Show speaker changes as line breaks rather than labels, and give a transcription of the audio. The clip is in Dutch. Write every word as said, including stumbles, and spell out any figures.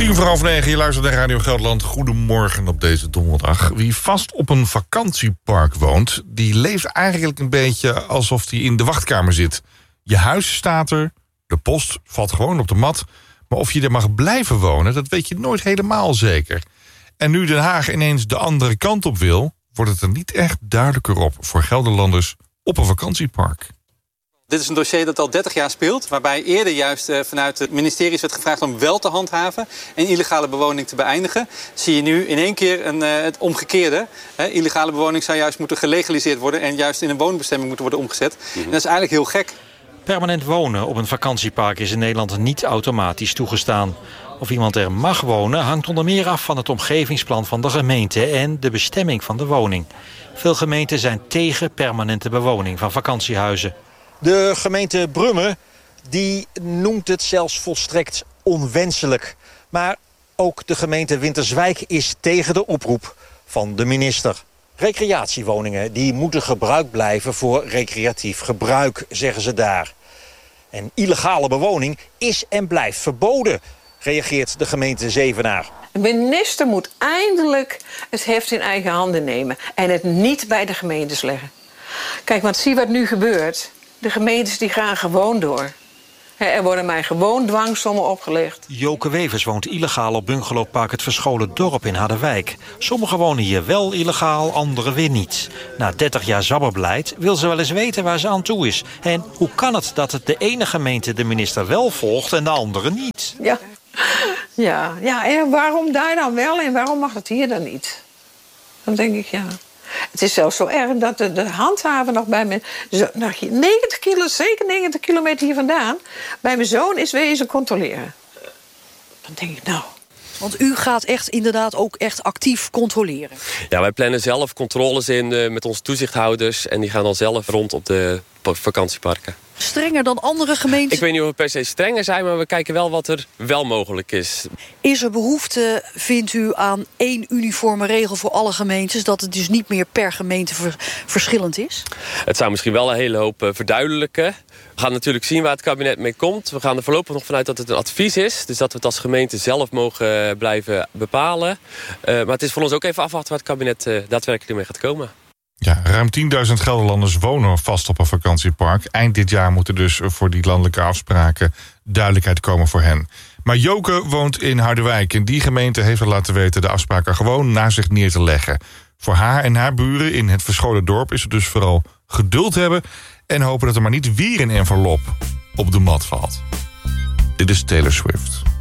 Tien voor half negen, je luistert naar Radio Gelderland. Goedemorgen op deze donderdag. Wie vast op een vakantiepark woont, die leeft eigenlijk een beetje alsof hij in de wachtkamer zit. Je huis staat er, de post valt gewoon op de mat. Maar of je er mag blijven wonen, dat weet je nooit helemaal zeker. En nu Den Haag ineens de andere kant op wil, wordt het er niet echt duidelijker op voor Gelderlanders op een vakantiepark.
Dit is een dossier dat al dertig jaar speelt, waarbij eerder juist uh, vanuit het ministerie werd gevraagd om wel te handhaven en illegale bewoning te beëindigen. Zie je nu in één keer een, uh, het omgekeerde. Uh, illegale bewoning zou juist moeten gelegaliseerd worden en juist in een woonbestemming moeten worden omgezet. Mm-hmm. En dat is eigenlijk heel gek.
Permanent wonen op een vakantiepark is in Nederland niet automatisch toegestaan. Of iemand er mag wonen hangt onder meer af van het omgevingsplan van de gemeente en de bestemming van de woning. Veel gemeenten zijn tegen permanente bewoning van vakantiehuizen.
De gemeente Brummen die noemt het zelfs volstrekt onwenselijk. Maar ook de gemeente Winterswijk is tegen de oproep van de minister. Recreatiewoningen die moeten gebruikt blijven voor recreatief gebruik, zeggen ze daar. En illegale bewoning is en blijft verboden, reageert de gemeente Zevenaar.
De minister moet eindelijk het heft in eigen handen nemen en het niet bij de gemeentes leggen. Kijk, want zie wat nu gebeurt. De gemeentes die gaan gewoon door. Er worden mij gewoon dwangsommen opgelegd.
Joke Wevers woont illegaal op bungalowpark Het Verscholen Dorp in Harderwijk. Sommigen wonen hier wel illegaal, anderen weer niet. Na dertig jaar zabberbeleid wil ze wel eens weten waar ze aan toe is. En hoe kan het dat het de ene gemeente de minister wel volgt en de andere niet?
Ja, ja, ja en waarom daar dan wel en waarom mag het hier dan niet? Dan denk ik, ja... Het is zelfs zo erg dat de, de handhaver nog bij mijn zoon, negentig kilo, zeker negentig kilometer hier vandaan, bij mijn zoon is wezen controleren. Dan denk ik, nou...
Want u gaat echt inderdaad ook echt actief controleren.
Ja, wij plannen zelf controles in uh, met onze toezichthouders en die gaan dan zelf rond op de vakantieparken.
Strenger dan andere gemeenten?
Ik weet niet of we per se strenger zijn, maar we kijken wel wat er wel mogelijk is.
Is er behoefte, vindt u, aan één uniforme regel voor alle gemeentes, dat het dus niet meer per gemeente ver- verschillend is?
Het zou misschien wel een hele hoop uh, verduidelijken. We gaan natuurlijk zien waar het kabinet mee komt. We gaan er voorlopig nog vanuit dat het een advies is. Dus dat we het als gemeente zelf mogen blijven bepalen. Uh, maar het is voor ons ook even afwachten waar het kabinet uh, daadwerkelijk mee gaat komen.
Ja, ruim tienduizend Gelderlanders wonen vast op een vakantiepark. Eind dit jaar moet er dus voor die landelijke afspraken duidelijkheid komen voor hen. Maar Joke woont in Harderwijk en die gemeente heeft al laten weten de afspraken gewoon naast zich neer te leggen. Voor haar en haar buren in het Verscholen Dorp is het dus vooral geduld hebben en hopen dat er maar niet weer een envelop op de mat valt. Dit is Taylor Swift.